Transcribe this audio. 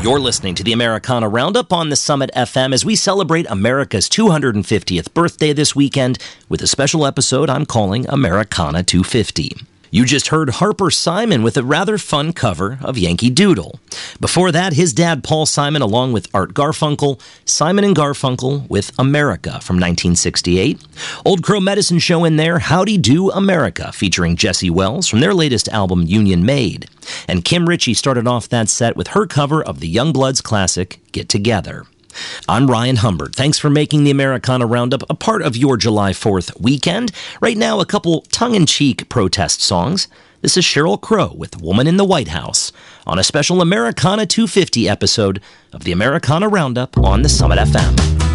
You're listening to the Americana Roundup on the Summit FM as we celebrate America's 250th birthday this weekend with a special episode I'm calling Americana 250. You just heard Harper Simon with a rather fun cover of Yankee Doodle. Before that, his dad Paul Simon along with Art Garfunkel, Simon and Garfunkel with America from 1968. Old Crow Medicine Show in there, Howdy Do America, featuring Jesse Wells from their latest album Union Made. And Kim Ritchie started off that set with her cover of the Youngbloods classic Get Together. I'm Ryan Humbert. Thanks for making the Americana Roundup a part of your July 4th weekend. Right now, a couple tongue-in-cheek protest songs. This is Sheryl Crow with Woman in the White House on a special Americana 250 episode of the Americana Roundup on the Summit FM.